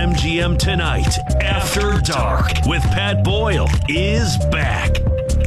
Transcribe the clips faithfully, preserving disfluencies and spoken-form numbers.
BetMGM Tonight After Dark with Pat Boyle is back.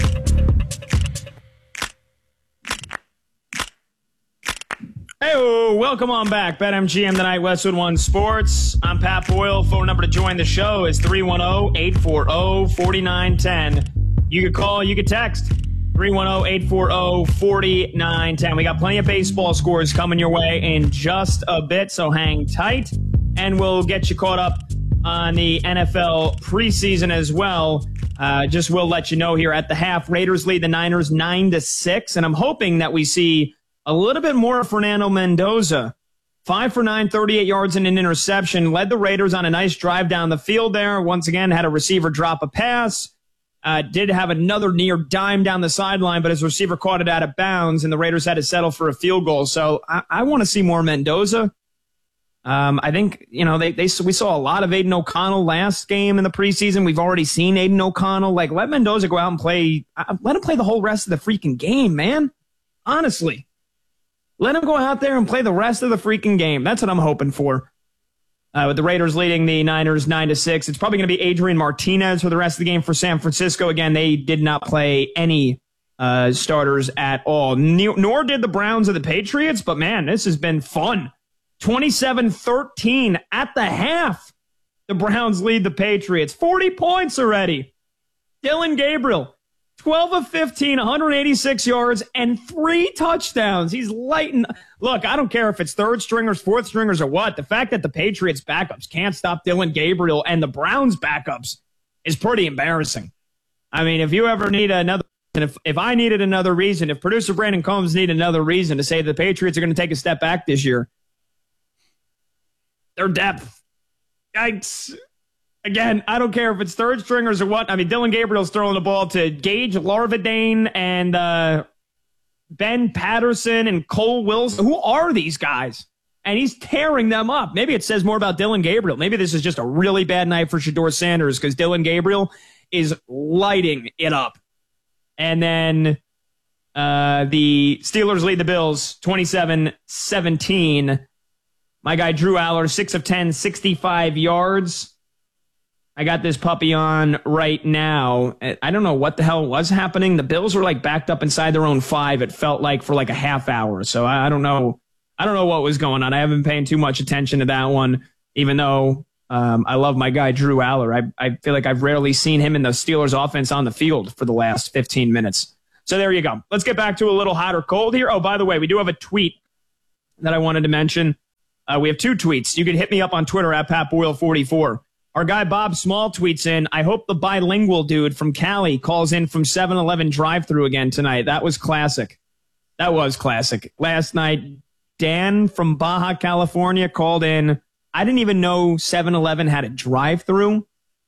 Hey, welcome on back. BetMGM Tonight, Westwood One Sports. I'm Pat Boyle. Phone number to join the show is three one zero, eight four zero, four nine one zero. You could call, you could text three one zero, eight four zero, four nine one zero. We got plenty of baseball scores coming your way in just a bit, so hang tight. And we'll get you caught up on the N F L preseason as well. Uh, just will let you know here at the half, Raiders lead the Niners nine to six, and I'm hoping that we see a little bit more of Fernando Mendoza. Five for nine, thirty-eight yards and an interception. Led the Raiders on a nice drive down the field there. Once again, had a receiver drop a pass. Uh, did have another near dime down the sideline, but his receiver caught it out of bounds, and the Raiders had to settle for a field goal. So I, I want to see more Mendoza. Um, I think, you know, they, they we saw a lot of Aiden O'Connell last game in the preseason. We've already seen Aiden O'Connell. Like, let Mendoza go out and play. Uh, let him play the whole rest of the freaking game, man. Honestly. Let him go out there and play the rest of the freaking game. That's what I'm hoping for. Uh, with the Raiders leading the Niners nine to six, it's probably going to be Adrian Martinez for the rest of the game for San Francisco. Again, they did not play any uh, starters at all. Nor did the Browns or the Patriots, but man, this has been fun. twenty-seven thirteen at the half. The Browns lead the Patriots. forty points already. Dylan Gabriel, twelve of fifteen, one hundred eighty-six yards, and three touchdowns. He's lighting. Look, I don't care if it's third stringers, fourth stringers, or what. The fact that the Patriots backups can't stop Dylan Gabriel and the Browns backups is pretty embarrassing. I mean, if you ever need another, and if, if I needed another reason, if producer Brandon Combs needed another reason to say the Patriots are going to take a step back this year, their depth. Yikes. Again, I don't care if it's third stringers or what. I mean, Dylan Gabriel's throwing the ball to Gage Larvadane and uh, Ben Patterson and Cole Wilson. Who are these guys? And he's tearing them up. Maybe it says more about Dylan Gabriel. Maybe this is just a really bad night for Shedeur Sanders because Dylan Gabriel is lighting it up. And then uh, the Steelers lead the Bills twenty-seven seventeen. My guy Drew Aller, six of ten, sixty-five yards. I got this puppy on right now. I don't know what the hell was happening. The Bills were like backed up inside their own five. It felt like for like a half hour. So I, I don't know. I don't know what was going on. I haven't been paying too much attention to that one, even though um, I love my guy Drew Aller. I, I feel like I've rarely seen him in the Steelers offense on the field for the last fifteen minutes. So there you go. Let's get back to a little hot or cold here. Oh, by the way, we do have a tweet that I wanted to mention. Uh, we have two tweets. You can hit me up on Twitter at Pat Boyle forty-four. Our guy Bob Small tweets in, I hope the bilingual dude from Cali calls in from seven eleven drive-thru again tonight. That was classic. That was classic. Last night, Dan from Baja California called in. I didn't even know seven eleven had a drive-thru,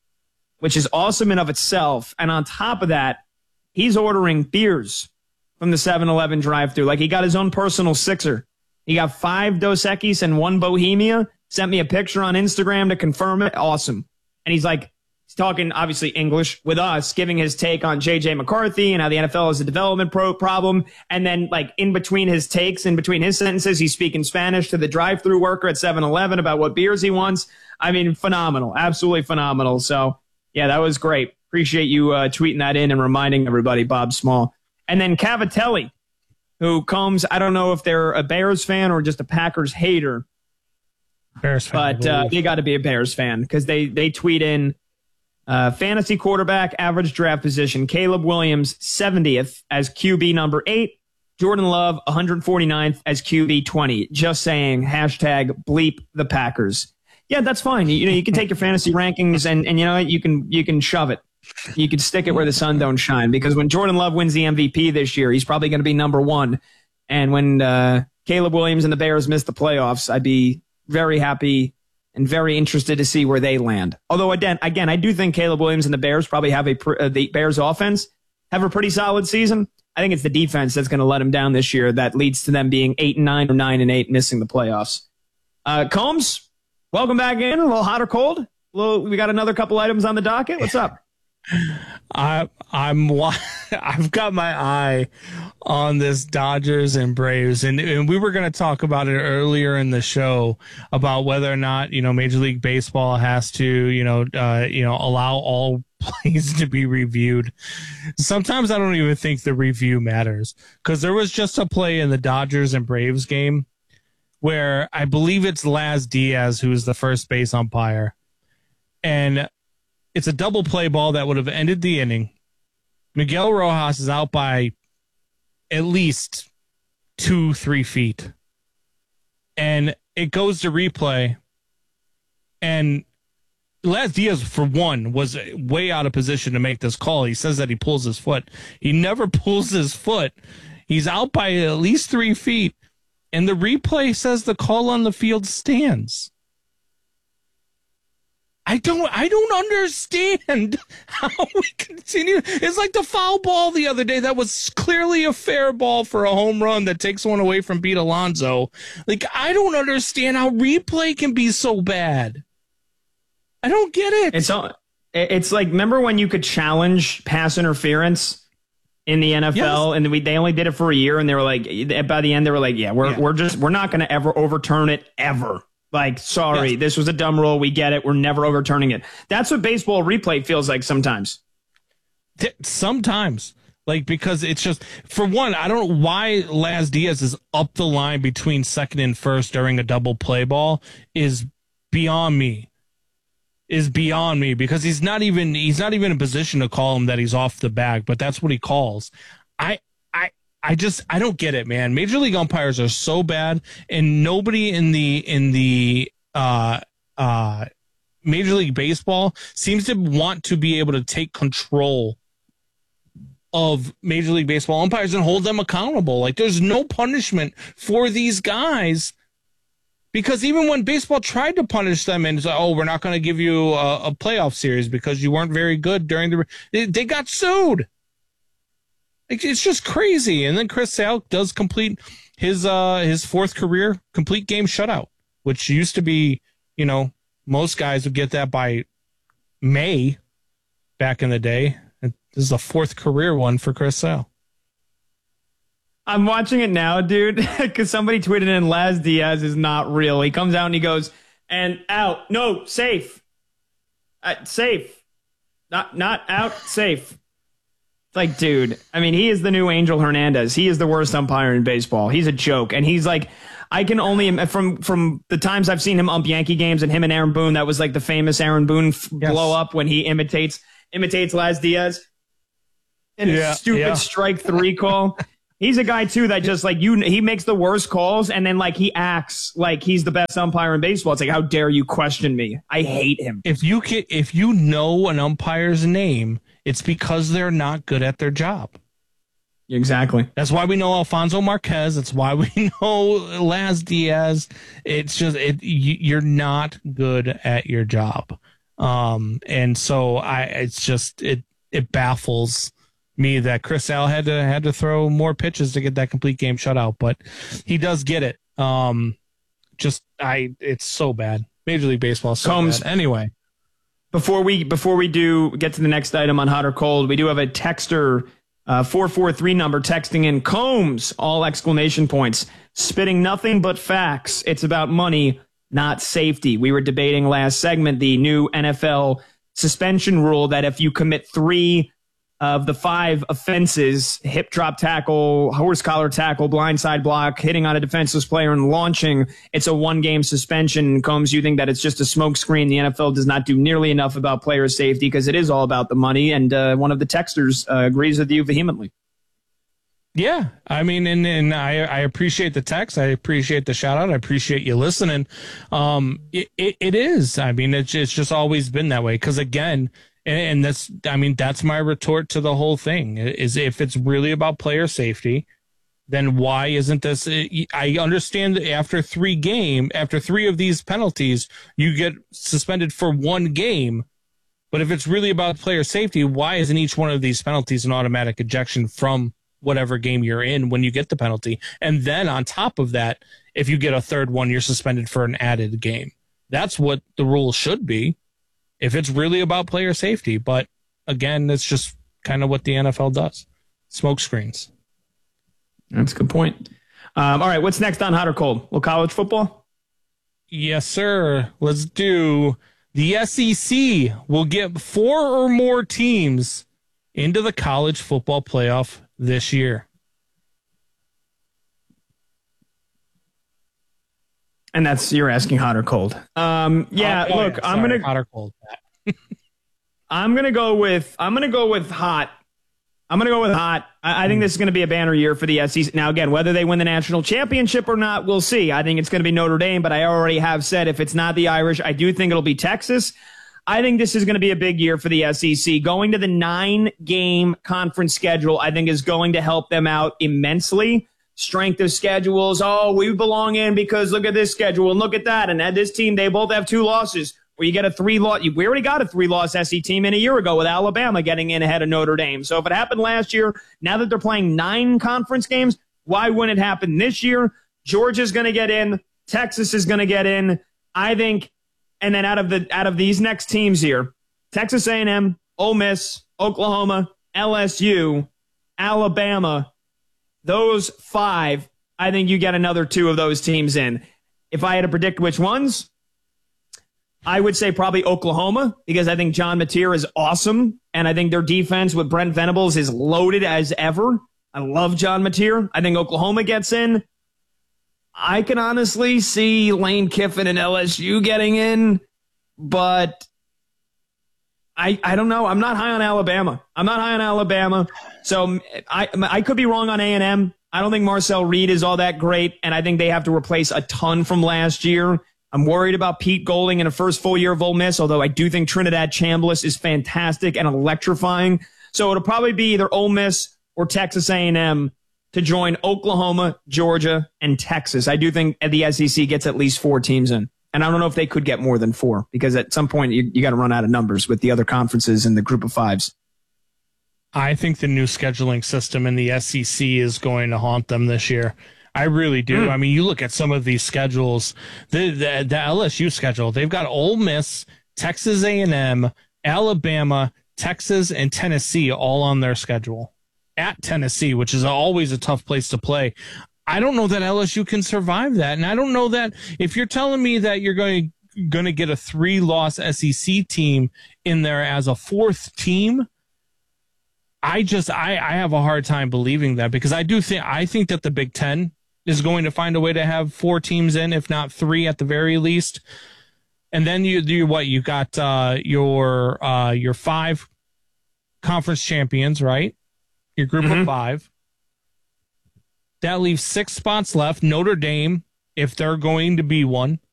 which is awesome in of itself. And on top of that, he's ordering beers from the seven eleven drive-thru. Like he got his own personal sixer. He got five Dos Equis and one Bohemia. Sent me a picture on Instagram to confirm it. Awesome. And he's like, he's talking obviously English with us, giving his take on J J McCarthy and how the N F L is a development pro problem. And then like in between his takes, in between his sentences, he's speaking Spanish to the drive-thru worker at seven eleven about what beers he wants. I mean, phenomenal. Absolutely phenomenal. So yeah, that was great. Appreciate you uh, tweeting that in and reminding everybody, Bob Small. And then Cavatelli, who comes, I don't know if they're a Bears fan or just a Packers hater. Bears fan, but uh, they got to be a Bears fan because they, they tweet in uh, fantasy quarterback, average draft position, Caleb Williams, seventieth as Q B number eight, Jordan Love, one hundred forty-ninth as Q B twenty. Just saying, hashtag bleep the Packers. Yeah, that's fine. You, you know, you can take your fantasy rankings and, and you know, you can, you can shove it. You can stick it where the sun don't shine because when Jordan Love wins the M V P this year, he's probably going to be number one. And when uh, Caleb Williams and the Bears miss the playoffs, I'd be very happy and very interested to see where they land. Although, again, again, I do think Caleb Williams and the Bears probably have a uh, the Bears offense have a pretty solid season. I think it's the defense that's going to let them down this year that leads to them being eight and nine or nine and eight, missing the playoffs. Uh, Combs, welcome back in. A little hot or cold? A little, we got another couple items on the docket. What's up? I I'm I've got my eye on this Dodgers and Braves, and, and we were going to talk about it earlier in the show about whether or not, you know, Major League Baseball has to, you know, uh, you know, allow all plays to be reviewed. Sometimes I don't even think the review matters, because there was just a play in the Dodgers and Braves game where I believe it's Laz Diaz who is the first base umpire, and it's a double play ball that would have ended the inning. Miguel Rojas is out by at least two, three feet. And it goes to replay. And Laz Diaz, for one, was way out of position to make this call. He says that he pulls his foot. He never pulls his foot. He's out by at least three feet. And the replay says the call on the field stands. I don't I don't understand how we continue. It's like the foul ball the other day that was clearly a fair ball for a home run that takes one away from Pete Alonso. Like, I don't understand how replay can be so bad. I don't get it. It's all, it's like, remember when you could challenge pass interference in the N F L, yes. and we, they only did it for a year, and they were like, by the end they were like, yeah, we're yeah. we're just we're not going to ever overturn it ever. Like, sorry, yes. this was a dumb rule. We get it. We're never overturning it. That's what baseball replay feels like sometimes. Sometimes. Like, because it's just, for one, I don't know why Laz Diaz is up the line between second and first during a double play ball is beyond me. Is beyond me because he's not even he's not even in a position to call him that he's off the bag, but that's what he calls. I I I just I don't get it, man. Major League umpires are so bad, and nobody in the in the uh uh Major League Baseball seems to want to be able to take control of Major League Baseball umpires and hold them accountable. Like, there's no punishment for these guys, because even when baseball tried to punish them and say, oh, we're not going to give you a, a playoff series because you weren't very good during the they, they got sued. It's just crazy. And then Chris Sale does complete his uh, his fourth career complete game shutout, which used to be, you know, most guys would get that by May back in the day. This is the fourth career one for Chris Sale. I'm watching it now, dude, because somebody tweeted in Laz Diaz is not real. He comes out and he goes, and out. No, safe. Uh, safe. Not, not out, safe. Like, dude, I mean, he is the new Angel Hernandez. He is the worst umpire in baseball. He's a joke. And he's like, I can only, from from the times I've seen him ump Yankee games and him and Aaron Boone, that was like the famous Aaron Boone f- yes. blow up when he imitates imitates Laz Diaz in yeah, a stupid yeah. strike three call. He's a guy, too, that just, like, you, he makes the worst calls, and then, like, he acts like he's the best umpire in baseball. It's like, how dare you question me? I hate him. If you can, if you know an umpire's name, it's because they're not good at their job. Exactly. That's why we know Alfonso Marquez. That's why we know Laz Diaz. It's just, it, you're not good at your job. Um, and so I, it's just, it, it baffles me that Chris Sale had to had to throw more pitches to get that complete game shutout, but he does get it. Um, just I, it's so bad. Major League Baseball. So Combs. Bad. Anyway, before we before we do get to the next item on hot or cold, we do have a texter uh, four four three number texting in Combs, all exclamation points, spitting nothing but facts. It's about money, not safety. We were debating last segment the new N F L suspension rule that if you commit three of the five offenses, hip drop tackle, horse collar tackle, blindside block, hitting on a defenseless player, and launching, it's a one-game suspension. Combs, you think that it's just a smokescreen? The N F L does not do nearly enough about player safety because it is all about the money, and uh, one of the texters uh, agrees with you vehemently. Yeah, I mean, and, and I, I appreciate the text. I appreciate the shout out. I appreciate you listening. Um, it, it, it is. I mean, it's, it's just always been that way because, again, and that's, I mean, that's my retort to the whole thing is if it's really about player safety, then why isn't this? I understand that after three game, after three of these penalties, you get suspended for one game. But if it's really about player safety, why isn't each one of these penalties an automatic ejection from whatever game you're in when you get the penalty? And then on top of that, if you get a third one, you're suspended for an added game. That's what the rule should be if it's really about player safety. But again, it's just kind of what the N F L does. Smoke screens. That's a good point. Um, all right, what's next on Hot or Cold? Well, college football? Yes, sir. Let's do the S E C will get four or more teams into the college football playoff this year. And that's, you're asking hot or cold. Um, yeah, oh, look, yeah, I'm going to, hot or cold. I'm going to go with, I'm going to go with hot. I'm going to go with hot. I, I think this is going to be a banner year for the S E C. Now, again, whether they win the national championship or not, we'll see. I think it's going to be Notre Dame, but I already have said if it's not the Irish, I do think it'll be Texas. I think this is going to be a big year for the S E C. Going to the nine-game conference schedule, I think, is going to help them out immensely. Strength of schedules. Oh, we belong in because look at this schedule and look at that. And at this team, they both have two losses. Where you get a three-loss. We already got a three-loss S E C team in a year ago with Alabama getting in ahead of Notre Dame. So if it happened last year, now that they're playing nine conference games, why wouldn't it happen this year? Georgia's going to get in. Texas is going to get in. I think. And then out of the out of these next teams here, Texas A and M, Ole Miss, Oklahoma, L S U, Alabama, those five, I think you get another two of those teams in. If I had to predict which ones, I would say probably Oklahoma because I think John Mateer is awesome, and I think their defense with Brent Venables is loaded as ever. I love John Mateer. I think Oklahoma gets in. I can honestly see Lane Kiffin and L S U getting in, but I I don't know. I'm not high on Alabama. I'm not high on Alabama. So I I could be wrong on A and M. I don't think Marcel Reed is all that great, and I think they have to replace a ton from last year. I'm worried about Pete Golding in a first full year of Ole Miss, although I do think Trinidad Chambliss is fantastic and electrifying. So it'll probably be either Ole Miss or Texas A and M to join Oklahoma, Georgia, and Texas. I do think the S E C gets at least four teams in. And I don't know if they could get more than four because at some point you, you got to run out of numbers with the other conferences in the group of fives. I think the new scheduling system in the S E C is going to haunt them this year. I really do. Mm. I mean, you look at some of these schedules, the, the, the L S U schedule, they've got Ole Miss, Texas A and M, Alabama, Texas, and Tennessee all on their schedule. At Tennessee, which is always a tough place to play. I don't know that L S U can survive that. And I don't know that if you're telling me that you're going to, going to get a three-loss S E C team in there as a fourth team, I just I, I have a hard time believing that because I do think I think that the Big Ten is going to find a way to have four teams in, if not three at the very least. And then you do what you got uh, your uh, your five conference champions, right? Your group mm-hmm. of five. That leaves six spots left. Notre Dame, if they're going to be one,